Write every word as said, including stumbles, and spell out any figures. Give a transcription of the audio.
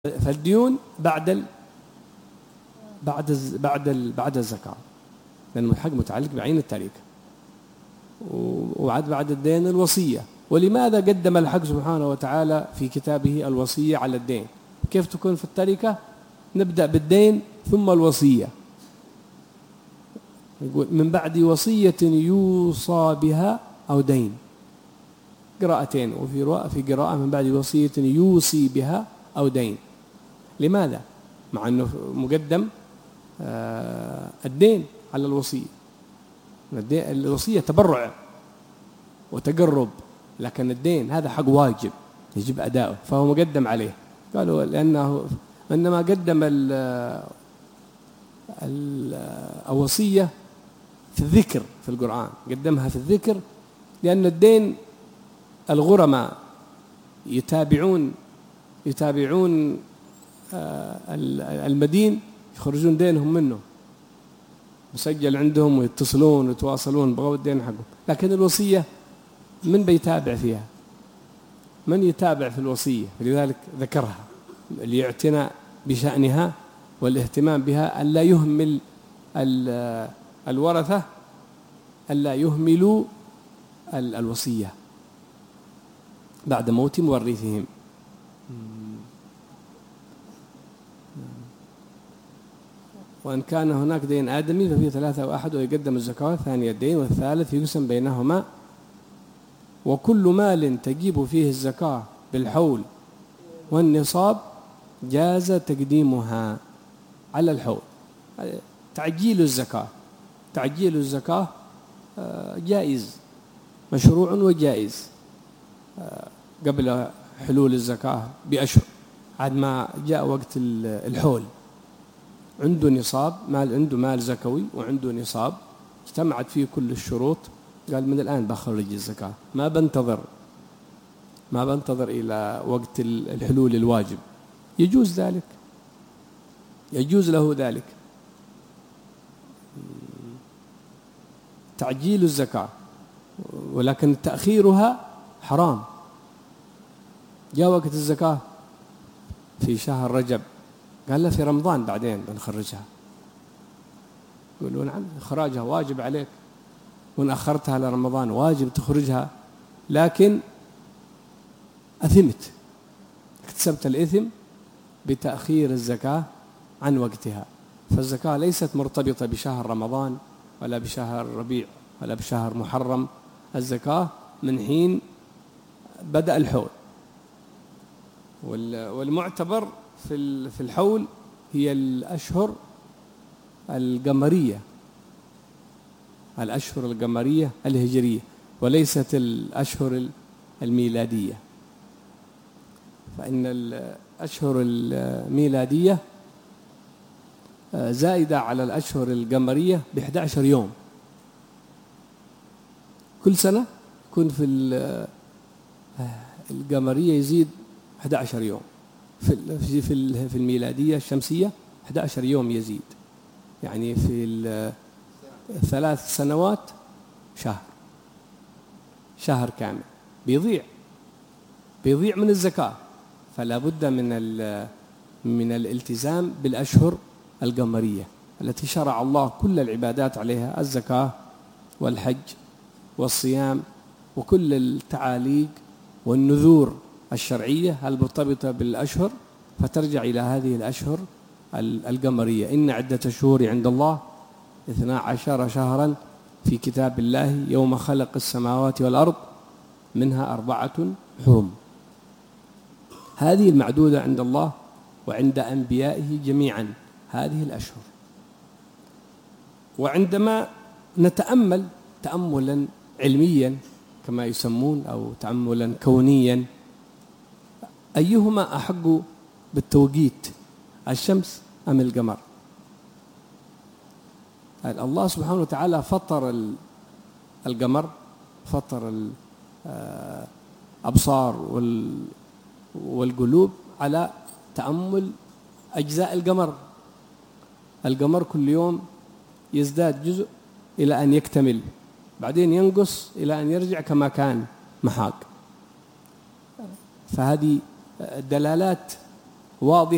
فالديون بعد ال بعد ال بعد ال بعد الزكاة، لأن الحق متعلق بعين التركة. وعد بعد الدين الوصية. ولماذا قدم الحق سبحانه وتعالى في كتابه الوصية على الدين؟ كيف تكون في التركة؟ نبدأ بالدين ثم الوصية. يقول من بعد وصية يوصى بها أو دين، قراءتين، وفي في قراءة من بعد وصية يوصي بها أو دين. لماذا؟ مع أنه مقدم الدين على الوصية. الوصية تبرع وتقرب، لكن الدين هذا حق واجب يجب أداؤه، فهو مقدم عليه. قالوا لأنه إنما قدم الوصية في الذكر في القرآن، قدمها في الذكر لأن الدين الغرماء يتابعون يتابعون المدين، يخرجون دينهم منه، مسجل عندهم ويتصلون ويتواصلون بغوا الدين حقهم. لكن الوصية من بيتابع فيها؟ من يتابع في الوصية؟ فلذلك ذكرها ليعتنى بشأنها والاهتمام بها، ألا يهمل الورثة، ألا يهملوا الوصية بعد موت مورثهم. وإن كان هناك دين آدمي ففيه ثلاثة وأحد ويقدم الزكاة، ثاني الدين والثالث يقسم بينهما. وكل مال تجيب فيه الزكاة بالحول والنصاب جاز تقديمها على الحول. تعجيل الزكاة تعجيل الزكاة جائز، مشروع وجائز قبل حلول الزكاة بأشهر، عاد ما جاء وقت الحول عنده نصاب مال، عنده مال زكوي وعنده نصاب اجتمعت فيه كل الشروط، قال من الآن بخرج الزكاة، ما بنتظر ما بنتظر إلى وقت الحلول الواجب. يجوز ذلك، يجوز له ذلك تعجيل الزكاة، ولكن تأخيرها حرام. جاء وقت الزكاة في شهر رجب، قال له في رمضان بعدين بنخرجها، يقولون نعم إخراجها واجب عليك، وإن أخرتها لرمضان واجب تخرجها، لكن أثمت، اكتسبت الإثم بتأخير الزكاة عن وقتها. فالزكاة ليست مرتبطة بشهر رمضان ولا بشهر ربيع ولا بشهر محرم، الزكاة من حين بدأ الحول. والمعتبر في الحول هي الأشهر القمرية الأشهر القمرية الهجرية، وليست الأشهر الميلادية. فإن الأشهر الميلادية زائدة على الأشهر القمرية بإحدى عشر يوم. كل سنة يكون في القمرية يزيد إحدى عشر يوم، في في في الميلادية الشمسية إحدى عشر يوم يزيد، يعني في ثلاث سنوات شهر شهر كامل بيضيع بيضيع من الزكاة. فلا بد من من الالتزام بالأشهر القمرية التي شرع الله كل العبادات عليها، الزكاة والحج والصيام وكل التعاليق والنذور الشرعية المرتبطة بالأشهر، فترجع إلى هذه الأشهر القمرية. إن عدة الشهور عند الله اثنا عشر شهرا في كتاب الله يوم خلق السماوات والأرض منها أربعة حرم. هذه المعدودة عند الله وعند أنبيائه جميعا هذه الأشهر. وعندما نتأمل تأملا علميا كما يسمون أو تأملا كونيا، أيهما أحق بالتوقيت، الشمس أم القمر؟ الله سبحانه وتعالى فطر القمر، فطر الأبصار والقلوب على تأمل أجزاء القمر. القمر كل يوم يزداد جزء إلى أن يكتمل، بعدين ينقص إلى أن يرجع كما كان محاق. فهذه دلالات واضحة.